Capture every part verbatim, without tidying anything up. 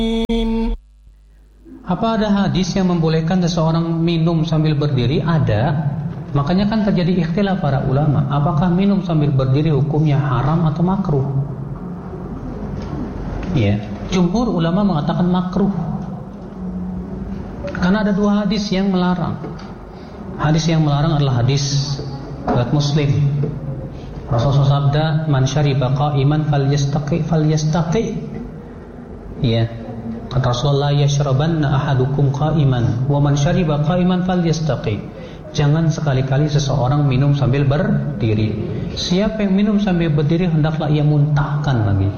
Apa ada hadis yang membolehkan seseorang minum sambil berdiri? Ada. Makanya kan terjadi ikhtilaf para ulama, apakah minum sambil berdiri hukumnya haram atau makruh? Ya, jumhur ulama mengatakan makruh. Karena ada dua hadis yang melarang. Hadis yang melarang adalah hadis riwayat Muslim. Rasulullah sabda, "Man syariba qa'iman falyastaqi falyastaqi." Ya. Kata Rasulullah, "Yashrabanna ahadukum qa'iman, wa man syariba qa'iman falyastaqi." Jangan sekali-kali seseorang minum sambil berdiri. Siapa yang minum sambil berdiri hendaklah ia muntahkan lagi.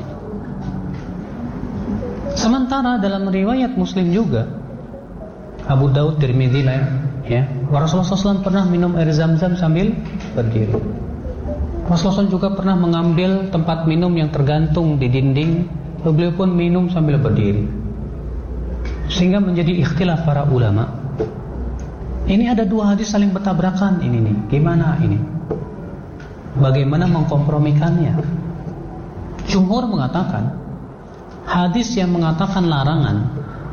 Sementara dalam riwayat Muslim juga, Abu Daud, Tirmidzi ya, Rasulullah shallallahu alaihi wasallam pernah minum air zam-zam sambil berdiri. Rasulullah shallallahu alaihi wasallam juga pernah mengambil tempat minum yang tergantung di dinding, beliau pun minum sambil berdiri. Sehingga menjadi ikhtilaf para ulama. Ini ada dua hadis saling bertabrakan ini nih. Gimana ini? Bagaimana mengkompromikannya? Jumhur mengatakan hadis yang mengatakan larangan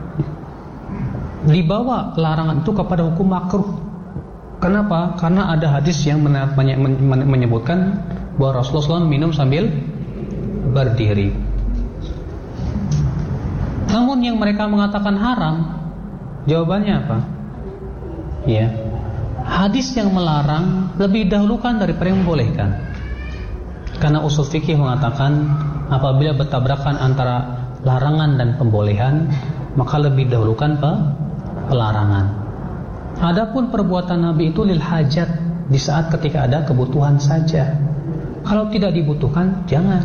dibawa larangan itu kepada hukum makruh. Kenapa? Karena ada hadis yang menyebutkan bahwa Rasulullah shallallahu alaihi wasallam minum sambil berdiri. Namun yang mereka mengatakan haram, jawabannya apa? Ya, hadis yang melarang lebih dahulukan daripada yang membolehkan. Karena usul fikih mengatakan apabila bertabrakan antara larangan dan pembolehan, maka lebih dahulukan pelarangan. Adapun perbuatan Nabi itu lil hajat, di saat ketika ada kebutuhan saja. Kalau tidak dibutuhkan, jangan.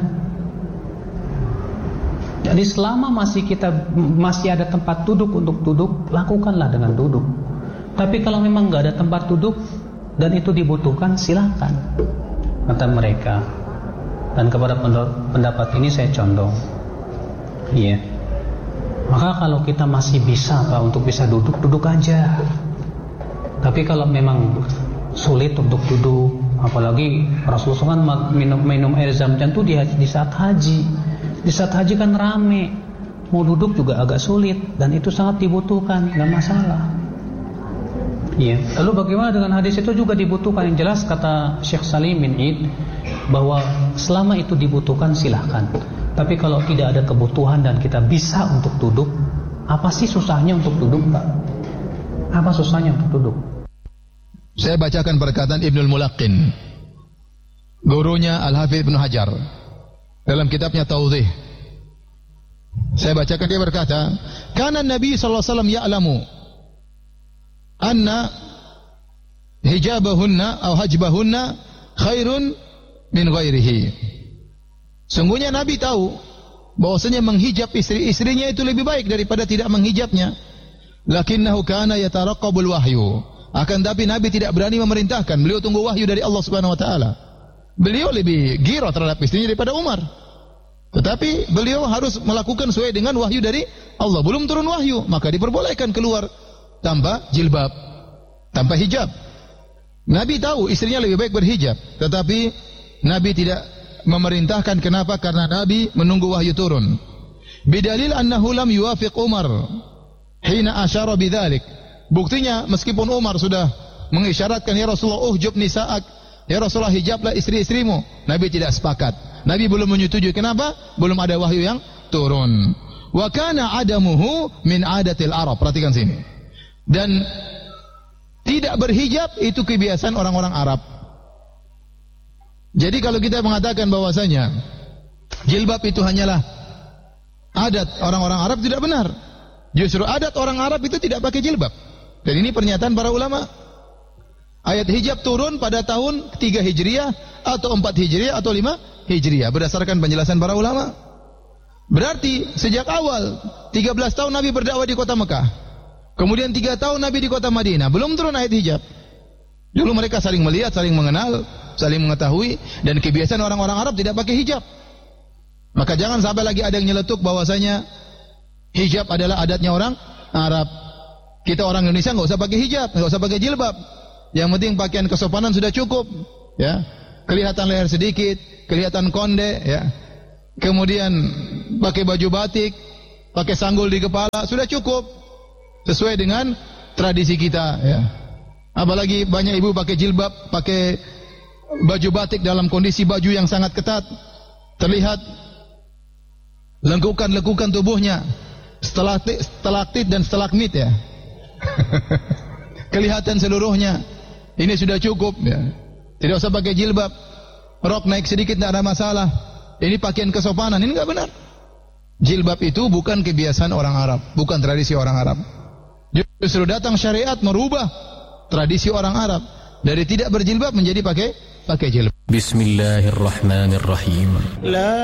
Jadi selama masih kita masih ada tempat duduk untuk duduk, lakukanlah dengan duduk. Tapi kalau memang nggak ada tempat duduk dan itu dibutuhkan, silakan, kata mereka. Dan kepada pendapat ini saya condong. Iya. Maka kalau kita masih bisa Pak untuk bisa duduk, duduk aja. Tapi kalau memang sulit untuk duduk, apalagi Rasulullah kan minum minum air zam-zam itu di, di saat haji. Di saat haji kan rame, mau duduk juga agak sulit dan itu sangat dibutuhkan, nggak masalah. Ya. Lalu bagaimana dengan hadis itu juga dibutuhkan? Yang jelas kata Syekh Salim bin Id bahwa selama itu dibutuhkan silahkan. Tapi kalau tidak ada kebutuhan dan kita bisa untuk duduk, apa sih susahnya untuk duduk, Pak? Apa susahnya untuk duduk? Saya bacakan perkataan Ibnul Mulaqqin, gurunya Al-Hafidz Ibnu Hajar, dalam kitabnya Tawdhih. Saya bacakan, dia berkata, "Kana Nabi sallallahu alaihi wasallam ya'lamu anna hijabahunna atau hajbahunna khairun min ghairihi." Sungguhnya Nabi tahu bahwasanya menghijab istri-istrinya itu lebih baik daripada tidak menghijabnya. Lakinnahu kana yataraqqabul wahyu. Akan tapi Nabi tidak berani memerintahkan. Beliau tunggu wahyu dari Allah Subhanahu wa taala. Beliau lebih gira terhadap istrinya daripada Umar. Tetapi beliau harus melakukan sesuai dengan wahyu dari Allah. Belum turun wahyu, maka diperbolehkan keluar tanpa jilbab, tanpa hijab. Nabi tahu istrinya lebih baik berhijab, tetapi Nabi tidak memerintahkan. Kenapa? Karena Nabi menunggu wahyu turun. Bidalil annahu lam yuwafiq Umar hina asyara bidzalik. Buktinya meskipun Umar sudah mengisyaratkan, ya Rasulullah uhjub nisa'ak, ya Rasulullah hijablah istri-istrimu, Nabi tidak sepakat. Nabi belum menyetujui. Kenapa? Belum ada wahyu yang turun. Wa kana adamuhu min adatil Arab. Perhatikan sini. Dan tidak berhijab itu kebiasaan orang-orang Arab. Jadi kalau kita mengatakan bahwasanya jilbab itu hanyalah adat orang-orang Arab, tidak benar. Justru adat orang Arab itu tidak pakai jilbab. Dan ini pernyataan para ulama. Ayat hijab turun pada tahun tiga Hijriah atau empat Hijriah atau lima Hijriah berdasarkan penjelasan para ulama. Berarti sejak awal tiga belas tahun Nabi berdakwah di kota Mekah. Kemudian tiga tahun Nabi di kota Madinah, belum turun ayat hijab. Dulu mereka saling melihat, saling mengenal, saling mengetahui, dan kebiasaan orang-orang Arab tidak pakai hijab. Maka jangan sampai lagi ada yang nyeletuk bahwasanya hijab adalah adatnya orang Arab. Kita orang Indonesia nggak usah pakai hijab, nggak usah pakai jilbab. Yang penting pakaian kesopanan sudah cukup, ya. Kelihatan leher sedikit, kelihatan konde, ya. Kemudian pakai baju batik, pakai sanggul di kepala, sudah cukup. Sesuai dengan tradisi kita, ya. Apalagi banyak ibu pakai jilbab, pakai baju batik dalam kondisi baju yang sangat ketat. Terlihat lengkukan-lengkukan tubuhnya, stalaktit, stalaktit dan stalagmit, ya. Kelihatan seluruhnya. Ini sudah cukup, ya. Tidak usah pakai jilbab. Rok naik sedikit tidak ada masalah. Ini pakaian kesopanan, ini enggak benar. Jilbab itu bukan kebiasaan orang Arab, bukan tradisi orang Arab. Justru datang syariat merubah tradisi orang Arab dari tidak berjilbab menjadi pakai pakai jilbab. Bismillahirrahmanirrahim. La